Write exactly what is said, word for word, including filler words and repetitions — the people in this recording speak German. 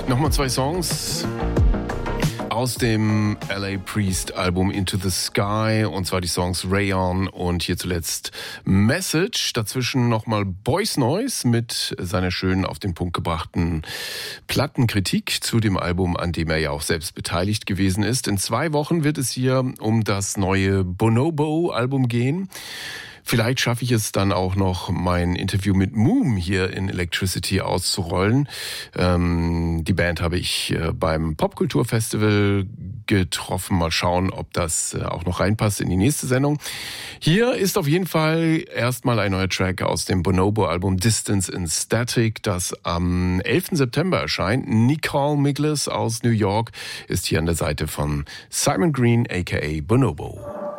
Nochmal zwei Songs aus dem L A Priest Album Into the Sky, und zwar die Songs Rayon und hier zuletzt Message. Dazwischen nochmal Boys Noise mit seiner schönen, auf den Punkt gebrachten Plattenkritik zu dem Album, an dem er ja auch selbst beteiligt gewesen ist. In zwei Wochen wird es hier um das neue Bonobo-Album gehen. Vielleicht schaffe ich es dann auch noch, mein Interview mit Moom hier in Electricity auszurollen. Ähm, die Band habe ich äh, beim Popkulturfestival getroffen. Mal schauen, ob das äh, auch noch reinpasst in die nächste Sendung. Hier ist auf jeden Fall erstmal ein neuer Track aus dem Bonobo-Album Distance in Static, das am elften September erscheint. Nicole Miglis aus New York ist hier an der Seite von Simon Green aka Bonobo.